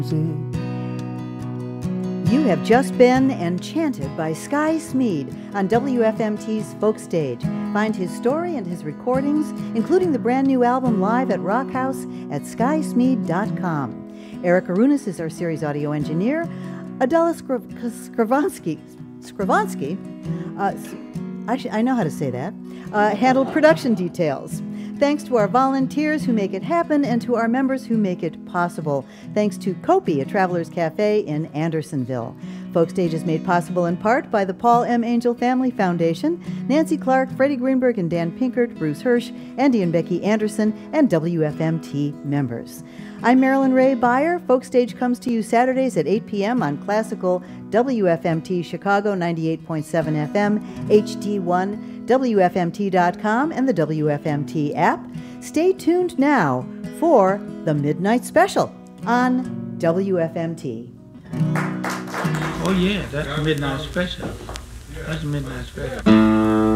You have just been enchanted by Sky Smead on WFMT's Folk Stage. Find his story and his recordings, including the brand new album Live at Rock House, at skysmead.com. Eric Arunas is our series audio engineer. Adela Skravansky, actually, I know how to say that, handled production details. Thanks to our volunteers who make it happen and to our members who make it possible. Thanks to Kopi, a Traveler's Cafe in Andersonville. Folk Stage is made possible in part by the Paul M. Angel Family Foundation, Nancy Clark, Freddie Greenberg and Dan Pinkert, Bruce Hirsch, Andy and Becky Anderson, and WFMT members. I'm Marilyn Ray Beyer. Folk Stage comes to you Saturdays at 8 p.m. on classical WFMT Chicago 98.7 FM, HD1, WFMT.com, and the WFMT app. Stay tuned now for the Midnight Special on WFMT. Oh yeah, that's the Midnight Special. That's the Midnight Special.